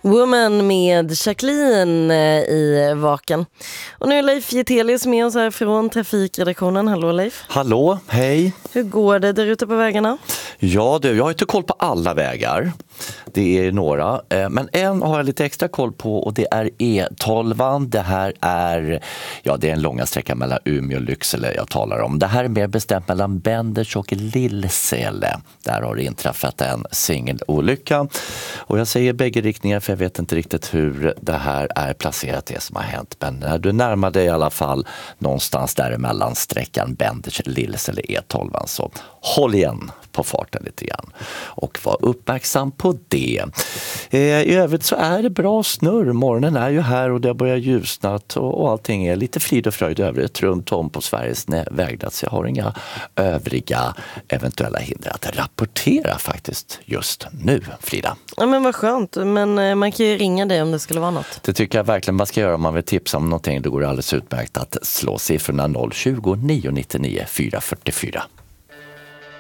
Woman med Jacqueline i Vaken. Och nu är Leif Getelius med oss här från trafikredaktionen. Hallå Leif. Hallå, hej. Hur går det där ute på vägarna? Ja du, jag har inte koll på alla vägar. Det är några, men en har jag lite extra koll på och det är E12. Det här är, det är en långa sträcka mellan Umeå och Lycksele jag talar om. Det här är mer bestämt mellan Benders och Lillsele. Där har det inträffat en singelolycka. Och jag säger bägge riktningar för jag vet inte riktigt hur det här är placerat det som har hänt. Men när du närmar dig i alla fall någonstans däremellan sträckan Benders-Lillsele E12 så håll igen på farten lite grann och var uppmärksam på det. I övrigt så är det bra snurr. Morgonen är ju här och det börjar ljusnat och allting är lite frid och fröjd övrigt runt om på Sveriges vägnät. Så jag har inga övriga eventuella hinder att rapportera faktiskt just nu, Frida. Ja men vad skönt, men man kan ju ringa dig om det skulle vara något. Det tycker jag verkligen man ska göra om man vill tipsa om någonting. Då går det alldeles utmärkt att slå siffrorna 020 999 444.